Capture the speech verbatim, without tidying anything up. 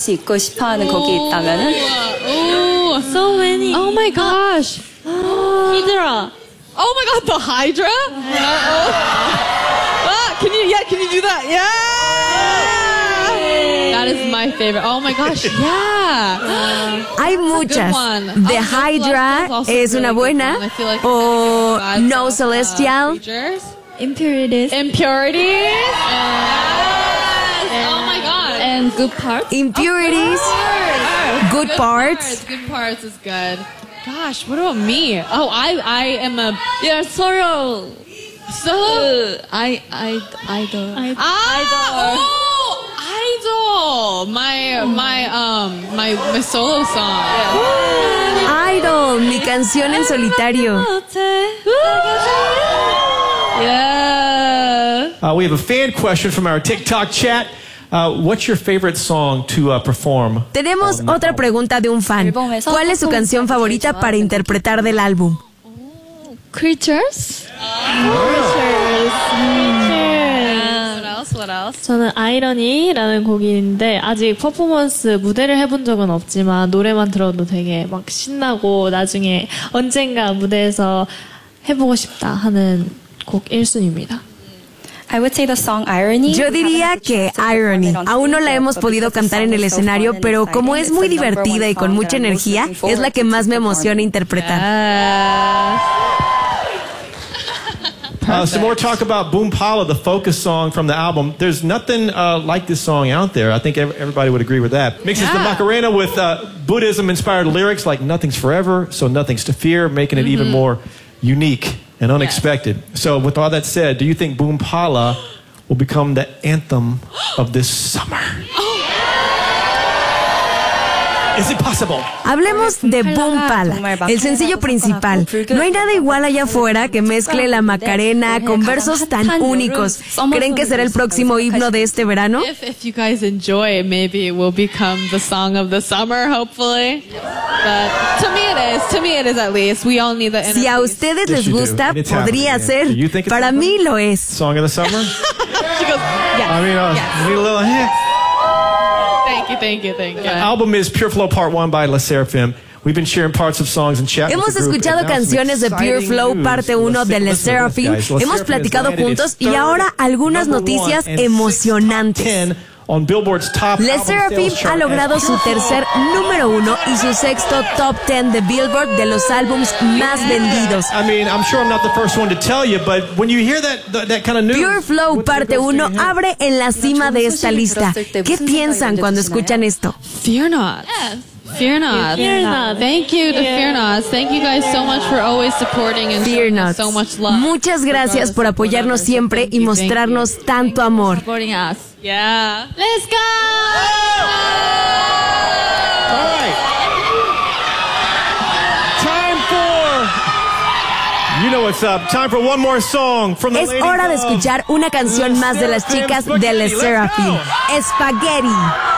같이 입고 싶어하는 곡이 있다면은? Oh, so many. Oh my gosh. Hydra. Oh my god, the Hydra? Uh-oh. Ah, can you, yeah, can you do that? Yeah! That is my favorite. Oh my gosh, yeah. Hay muchas. The Hydra es una buena. O No Celestial. Impurities. Impurities. Oh my god. And Good Parts. Impurities. Good Parts. Good Parts is good. Gosh, what about me? Oh, I I am a Yeah, Sorrow. solo. I, I, idol. Ah, oh, Idol. My my um my my solo song. Idol, mi canción en solitario. Yeah. Uh, we have a fan question from our TikTok chat. Uh, what's your favorite song to uh, perform? Tenemos otra pregunta de un fan. ¿Cuál es su canción favorita para interpretar del álbum? Creatures? Creatures. What else? What else? 저는 아이러니라는 곡인데 아직 퍼포먼스 무대를 해본 적은 없지만 노래만 들어도 되게 막 신나고 나중에 언젠가 무대에서 해보고 싶다 하는 곡 일 순위입니다. I would say the song Irony. Yo diría que Irony. Aún no la hemos podido cantar en el escenario, pero como es muy divertida y con mucha energía, es la que más me emociona interpretar. Uh, some more talk about Boom Pala, the focus song from the album. There's nothing uh, like this song out there. I think everybody would agree with that. Mixes yeah. the Macarena with uh, Buddhism-inspired lyrics like nothing's forever, so nothing's to fear, making it mm-hmm. even more unique and unexpected. Yes. So with all that said, do you think Boom Pala will become the anthem of this summer? Is it possible? Hablemos de Boom Pala, el sencillo principal. No hay nada igual allá afuera que mezcle la Macarena con versos tan únicos. ¿Creen que será el próximo himno de este verano? If, if you guys enjoy it, maybe it will become the song of the summer, hopefully. But to me it is. To me it is at least. We all need the energy. Si a ustedes les gusta, podría ser. Para mí lo es. Song of the summer? She goes, yes. I mean, uh, yes. need a little hint. Thank you, thank you, thank you. The album is Pure Flow Part one by La Seraphim. We've been sharing parts of songs and chat. Hemos escuchado canciones de Pure Flow Parte uno de La Seraphim. Hemos platicado juntos y ahora algunas noticias emocionantes. La Seraphim ha logrado su tercer número uno y su sexto top ten de Billboard de los álbums más vendidos. Pure Flow Parte uno abre en la cima de esta lista. ¿Qué piensan cuando escuchan esto? Fear not. Fear not. Fear not. Thank you to Fear Not. Thank you guys so much for always supporting and showing us so much love. Muchas gracias por apoyarnos siempre y mostrarnos tanto amor. Supporting us. Yeah. Let's go! All right. Time for... You know what's up. Time for one more song from the Es hora de escuchar una canción más de las chicas de La Seraphim. Spaghetti.